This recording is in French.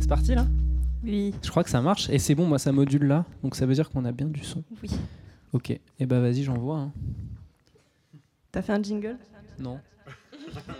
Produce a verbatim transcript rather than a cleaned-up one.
C'est parti là ? Oui. Je crois que ça marche. Et c'est bon, moi ça module là. Donc ça veut dire qu'on a bien du son. Oui. Ok. Et bah vas-y, j'envoie. Hein. T'as fait un jingle ? Non.